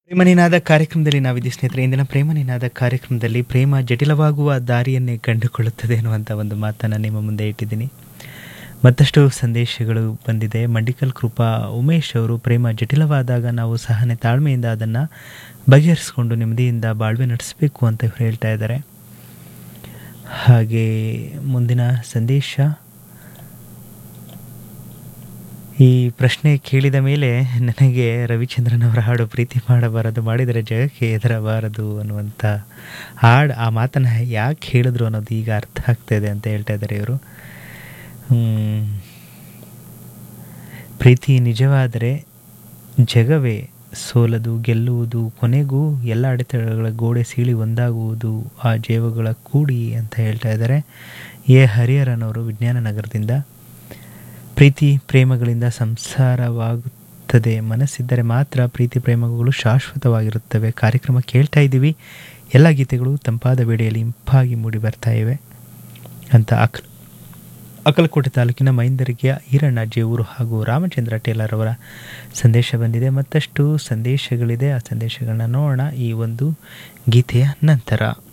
ಪ್ರೇಮನಿನಾದ ಕಾರ್ಯಕ್ರಮದಲ್ಲಿ ನಾವಿದ್ದೀವಿ ಸ್ನೇಹಿತರೆ. ಇಂದಿನ ಪ್ರೇಮನಿನಾದ ಕಾರ್ಯಕ್ರಮದಲ್ಲಿ ಪ್ರೇಮ ಜಟಿಲವಾಗುವ ದಾರಿಯನ್ನೇ ಕಂಡುಕೊಳ್ಳುತ್ತದೆ ಎನ್ನುವಂಥ ಒಂದು ಮಾತನ್ನು ನಿಮ್ಮ ಮುಂದೆ ಇಟ್ಟಿದ್ದೀನಿ. ಮತ್ತಷ್ಟು ಸಂದೇಶಗಳು ಬಂದಿದೆ. ಮಂಡಿಕಲ್ ಕೃಪಾ ಉಮೇಶ್ ಅವರು, ಪ್ರೇಮ ಜಟಿಲವಾದಾಗ ನಾವು ಸಹನೆ ತಾಳ್ಮೆಯಿಂದ ಅದನ್ನು ಬಗೆಹರಿಸ್ಕೊಂಡು ನೆಮ್ಮದಿಯಿಂದ ಬಾಳ್ವೆ ನಡೆಸಬೇಕು ಅಂತ ಇವರು ಹೇಳ್ತಾ ಇದ್ದಾರೆ. ಹಾಗೆ ಮುಂದಿನ ಸಂದೇಶ, ಈ ಪ್ರಶ್ನೆ ಕೇಳಿದ ಮೇಲೆ ನನಗೆ ರವಿಚಂದ್ರನ್ ಅವರ ಹಾಡು ಪ್ರೀತಿ ಮಾಡಬಾರದು ಮಾಡಿದರೆ ಜಗಕ್ಕೆ ಹೆದರಬಾರದು ಅನ್ನುವಂಥ ಹಾಡು, ಆ ಮಾತನ್ನು ಯಾಕೆ ಹೇಳಿದ್ರು ಅನ್ನೋದು ಈಗ ಅರ್ಥ ಆಗ್ತಾಯಿದೆ ಅಂತ ಹೇಳ್ತಾ ಇದ್ದಾರೆ ಇವರು. ಪ್ರೀತಿ ನಿಜವಾದರೆ ಜಗವೇ ಸೋಲದು ಗೆಲ್ಲುವುದು, ಕೊನೆಗೂ ಎಲ್ಲ ಅಡೆತಡೆಗಳ ಗೋಡೆ ಸೀಳಿ ಒಂದಾಗುವುದು ಆ ಜೀವಗಳ ಕೂಡಿ ಅಂತ ಹೇಳ್ತಾ ಇದ್ದಾರೆ. ಎ ಹರಿಹರನವರು ವಿಜ್ಞಾನ ನಗರದಿಂದ. ಪ್ರೀತಿ ಪ್ರೇಮಗಳಿಂದ ಸಂಸಾರವಾಗುತ್ತದೆ, ಮನಸ್ಸಿದ್ದರೆ ಮಾತ್ರ ಪ್ರೀತಿ ಪ್ರೇಮಗಳು ಶಾಶ್ವತವಾಗಿರುತ್ತವೆ. ಕಾರ್ಯಕ್ರಮ ಕೇಳ್ತಾ ಇದ್ದೀವಿ, ಎಲ್ಲ ಗೀತೆಗಳು ತಂಪಾದ ವೇಳೆಯಲ್ಲಿ ಇಂಪಾಗಿ ಮೂಡಿ ಬರ್ತಾ ಇವೆ ಅಂತ ಅಕಲಕೋಟೆ ತಾಲೂಕಿನ ಮೈಂದರ್ಗಿಯ ಈರಣ್ಣ ಜೇವೂರು ಹಾಗೂ ರಾಮಚಂದ್ರ ಟೇಲರ್ ಅವರ ಸಂದೇಶ ಬಂದಿದೆ. ಮತ್ತಷ್ಟು ಸಂದೇಶಗಳಿದೆ, ಆ ಸಂದೇಶಗಳನ್ನ ನೋಡೋಣ ಈ ಒಂದು ಗೀತೆಯ ನಂತರ.